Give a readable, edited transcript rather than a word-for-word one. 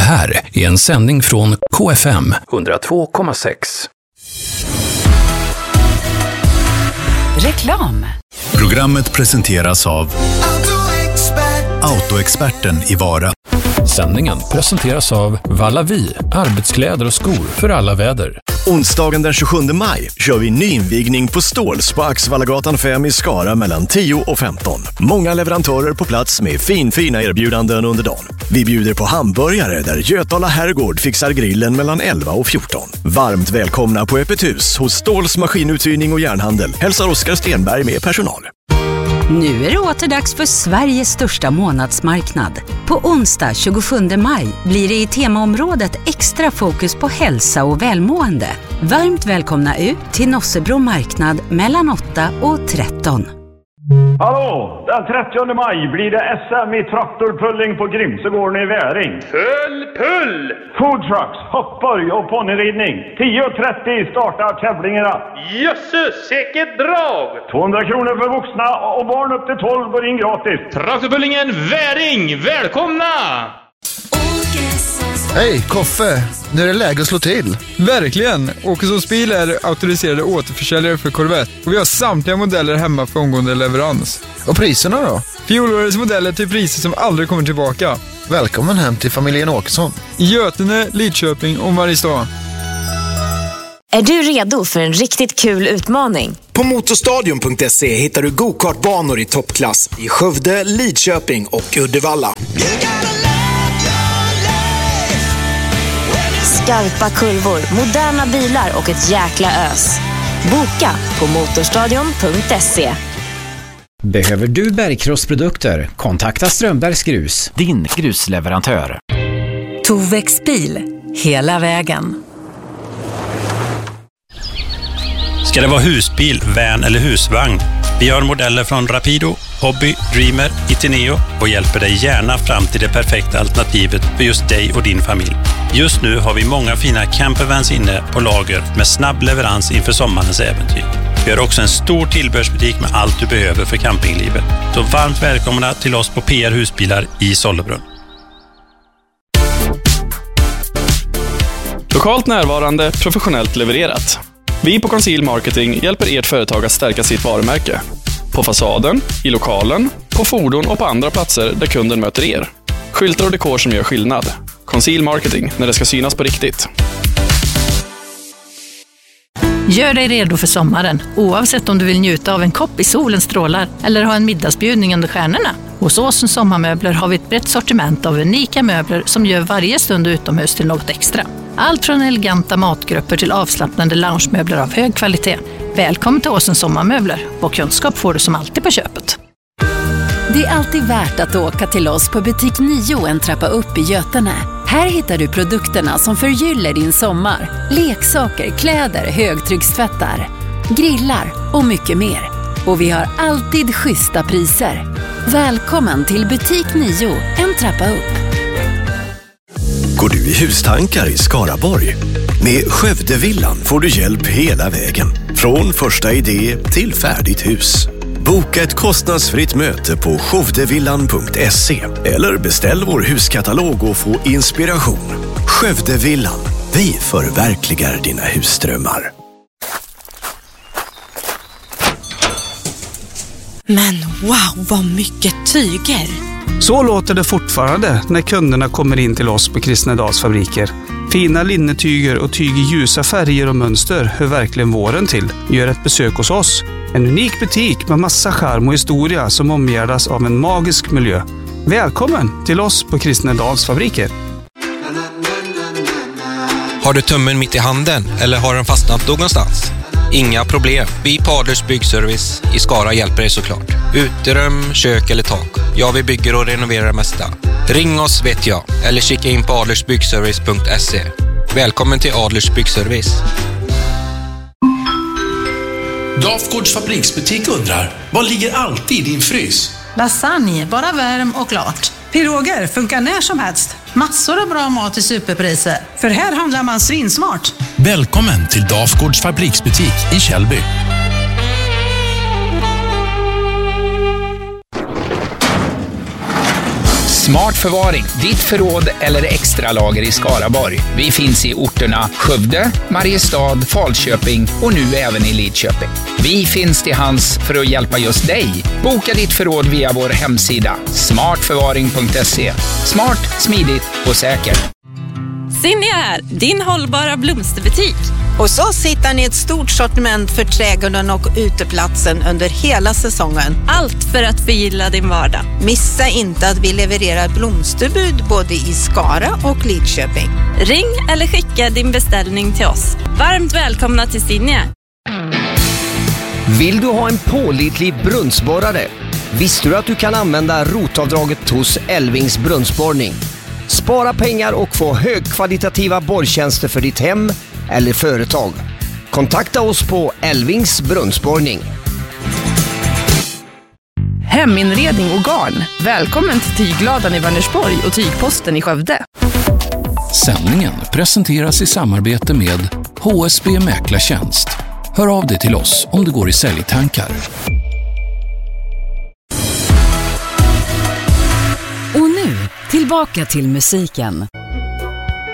här är en sändning från KFM 102,6. Reklam. Programmet presenteras av Autoexperten i Vara. Sändningen presenteras av Vallavi, arbetskläder och skor för alla väder. Onsdagen den 27 maj kör vi nyinvigning på Ståls på Axvallagatan 5 i Skara mellan 10 och 15. Många leverantörer på plats med fina erbjudanden under dagen. Vi bjuder på hamburgare där Götala Herrgård fixar grillen mellan 11 och 14. Varmt välkomna på öppet hus hos Ståls maskinuthyrning och järnhandel. Hälsar Oskar Stenberg med personal. Nu är det åter dags för Sveriges största månadsmarknad. På onsdag 27 maj blir det i temaområdet extra fokus på hälsa och välmående. Varmt välkomna ut till Nossebro marknad mellan 8 och 13. Hallå, den 30 maj blir det SM i traktorpulling på Grimsegården i Väring. Pull! Food trucks, hoppborg och ponnyridning. 10.30 startar tävlingarna. Jösses, säkert drag! 200 kronor för vuxna och barn upp till 12 går in gratis. Traktorpullingen Väring, välkomna! Hej, Koffe! Nu är det läge att slå till. Verkligen! Åkessons bil är auktoriserade återförsäljare för Corvette och vi har samtliga modeller hemma för omgående leverans. Och priserna då? Fjolårets modeller till priser som aldrig kommer tillbaka. Välkommen hem till familjen Åkesson. I Götene, Lidköping och Mariestad. Är du redo för en riktigt kul utmaning? På motorstadion.se hittar du go-kartbanor i toppklass i Skövde, Lidköping och Uddevalla. Skarpa kurvor, moderna bilar och ett jäkla ös. Boka på motorstadion.se. Behöver du bergkrossprodukter? Kontakta Strömbergs Grus, din grusleverantör. Tovex bil, hela vägen. Ska det vara husbil, van eller husvagn? Vi har modeller från Rapido, Hobby, Dreamer, Itineo och hjälper dig gärna fram till det perfekta alternativet för just dig och din familj. Just nu har vi många fina campervans inne på lager med snabb leverans inför sommarens äventyr. Vi har också en stor tillbehörsbutik med allt du behöver för campinglivet. Så varmt välkomna till oss på PR Husbilar i Sollebrunn. Lokalt närvarande, professionellt levererat. Vi på Conceal Marketing hjälper ert företag att stärka sitt varumärke. På fasaden, i lokalen, på fordon och på andra platser där kunden möter er. Skyltar och dekor som gör skillnad. Conceal Marketing, när det ska synas på riktigt. Gör dig redo för sommaren, oavsett om du vill njuta av en kopp i solens strålar eller ha en middagsbjudning under stjärnorna. Hos Åsens Sommarmöbler har vi ett brett sortiment av unika möbler som gör varje stund utomhus till något extra. Allt från eleganta matgrupper till avslappnande loungemöbler av hög kvalitet. Välkommen till Åsens Sommarmöbler. Och kunskap får du som alltid på köpet. Det är alltid värt att åka till oss på butik 9 en trappa upp i Götene. Här hittar du produkterna som förgyller din sommar. Leksaker, kläder, högtryckstvättar, grillar och mycket mer. Och vi har alltid schyssta priser. Välkommen till butik 9 en trappa upp. Går du i hustankar i Skaraborg? Med Skövdevillan får du hjälp hela vägen. Från första idé till färdigt hus. Boka ett kostnadsfritt möte på skövdevillan.se eller beställ vår huskatalog och få inspiration. Skövdevillan. Vi förverkligar dina husdrömmar. Men wow, vad mycket tyger! Så låter det fortfarande när kunderna kommer in till oss på Kristnedals fabriker. Fina linnetyger och tyg i ljusa färger och mönster hör verkligen våren till. Gör ett besök hos oss. En unik butik med massa charm och historia som omgärdas av en magisk miljö. Välkommen till oss på Kristnedals fabriker. Har du tummen mitt i handen eller har den fastnat någonstans? Inga problem. Vi på Adlers Byggservice i Skara hjälper dig såklart. Uterum, kök eller tak. Ja, vi bygger och renoverar det mesta. Ring oss vet jag. Eller kika in på adlersbyggservice.se. Välkommen till Adlers Byggservice. Dafgårds fabriksbutik undrar, vad ligger alltid i din frys? Lasagne, bara värm och klart. Piroger funkar när som helst. Massor av bra mat i superpriser. För här handlar man svinsmart. Välkommen till Dafgårds fabriksbutik i Källby. Smart Förvaring, ditt förråd eller extra lager i Skaraborg. Vi finns i orterna Skövde, Mariestad, Falköping och nu även i Lidköping. Vi finns till hands för att hjälpa just dig. Boka ditt förråd via vår hemsida smartförvaring.se. Smart, smidigt och säkert. Sinja här, din hållbara blomsterbutik. Hos oss hittar ni ett stort sortiment för trädgården och uteplatsen under hela säsongen. Allt för att förgylla din vardag. Missa inte att vi levererar blomsterbud både i Skara och Lidköping. Ring eller skicka din beställning till oss. Varmt välkomna till Sinja. Vill du ha en pålitlig brunnsborrare? Visste du att du kan använda rotavdraget hos Elvings brunnsborrning? Spara pengar och få högkvalitativa borrtjänster för ditt hem eller företag. Kontakta oss på Elvings brunnsborrning. Heminredning och garn. Välkommen till Tygladan i Vänersborg och Tygposten i Skövde. Sändningen presenteras i samarbete med HSB Mäklartjänst. Hör av dig till oss om du går i säljtankar. Och nu, tillbaka till musiken.